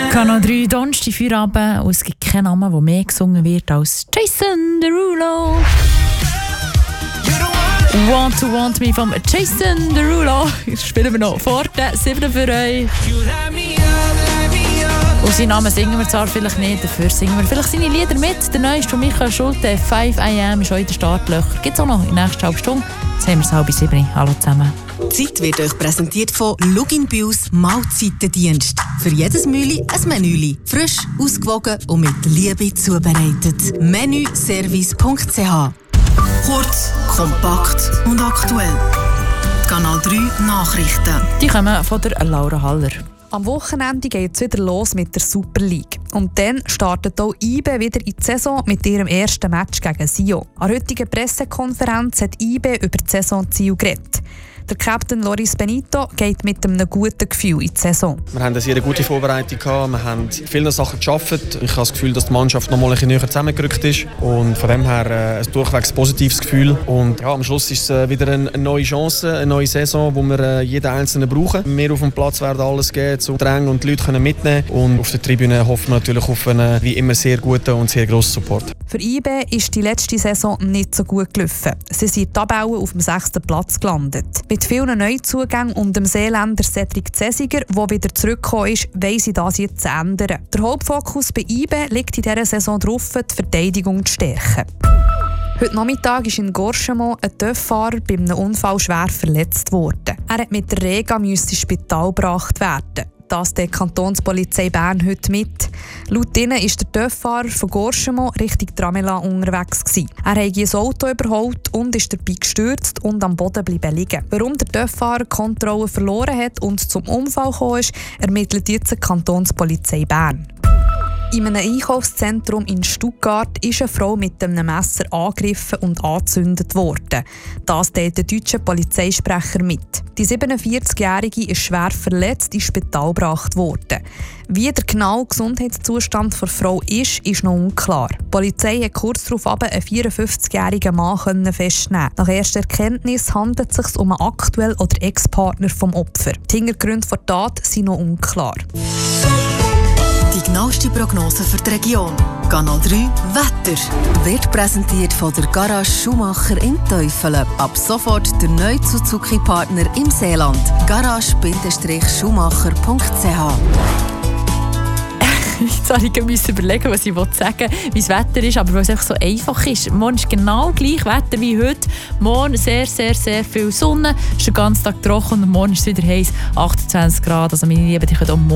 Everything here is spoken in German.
Kanal 3, Donnerstag, Feierabend, und es gibt keinen Namen, der mehr gesungen wird als Jason Derulo. Want to Want Me von Jason Derulo. Das spielen wir noch vor den 7 für euch. Und seinen Namen singen wir zwar vielleicht nicht, dafür singen wir vielleicht seine Lieder mit. Der neueste von Michael Schulte, 5 AM, ist heute Startlöcher. Gibt es auch noch in der nächsten halben Stunde. Jetzt haben wir es 6:30. Hallo zusammen. Die Zeit wird euch präsentiert von Lugin Bius Mahlzeitendienst. Für jedes Mühli ein Menüli. Frisch, ausgewogen und mit Liebe zubereitet. Menüservice.ch. Kurz, kompakt und aktuell. Die Kanal 3 Nachrichten. Die kommen von der Laura Haller. Am Wochenende geht es wieder los mit der Super League. Und dann startet auch IB wieder in die Saison mit ihrem ersten Match gegen Sion. An der heutigen Pressekonferenz hat IB über das Saisonziel geredet. Der Captain Loris Benito geht mit einem guten Gefühl in die Saison. Wir haben eine sehr gute Vorbereitung gehabt. Wir haben viele Sachen geschafft. Ich habe das Gefühl, dass die Mannschaft noch mal ein bisschen näher zusammengerückt ist. Und von dem her ein durchwegs positives Gefühl. Und ja, am Schluss ist es wieder eine neue Chance, eine neue Saison, wo wir jeden Einzelnen brauchen. Wir auf dem Platz werden alles geben, um Drängen und die Leute können mitnehmen. Und auf der Tribüne hoffen wir natürlich auf einen wie immer sehr guten und sehr grossen Support. Für IB ist die letzte Saison nicht so gut gelaufen. Sie sind in der Tabelle auf dem 6. Platz gelandet. Mit vielen Neuzugängen und dem Seeländer Cedric Zesiger, der wieder zurückgekommen ist, wollen sie das jetzt ändern. Der Hauptfokus bei IB liegt in dieser Saison darauf, die Verteidigung zu stärken. Heute Nachmittag ist in Gorchemont ein TÜV-Fahrer bei einem Unfall schwer verletzt worden. Er musste mit der Rega ins Spital gebracht werden. Das teilt die Kantonspolizei Bern heute mit. Laut ihnen war der TÜV-Fahrer von Gorchemont Richtung Tramelan unterwegs. Er hat ein Auto überholt und ist dabei gestürzt und am Boden bleiben liegen. Warum der TÜV-Fahrer die Kontrolle verloren hat und zum Unfall gekommen ist, ermittelt jetzt die Kantonspolizei Bern. In einem Einkaufszentrum in Stuttgart ist eine Frau mit einem Messer angegriffen und angezündet worden. Das teilt der deutsche Polizeisprecher mit. Die 47-Jährige ist schwer verletzt ins Spital gebracht worden. Wie der genaue Gesundheitszustand der Frau ist noch unklar. Die Polizei hat kurz darauf einen 54-jährigen Mann festnehmen. Nach erster Erkenntnis handelt es sich um einen aktuellen oder Ex-Partner vom Opfer. Die Hintergründe der Tat sind noch unklar. Die genaueste Prognose für die Region. Kanal 3 Wetter wird präsentiert von der Garage Schumacher in Teufelen. Ab sofort der neue Suzuki-Partner im Seeland. Garage-schumacher.ch. Jetzt musste ich überlegen, was ich sagen will, wie das Wetter ist, aber weil es einfach so einfach ist. Morgen ist genau gleich Wetter wie heute. Morgen sehr, sehr, sehr viel Sonne. Es ist den ganzen Tag trocken und morgen ist es wieder heiß, 28 Grad. Also meine Lieben, die können auch morgen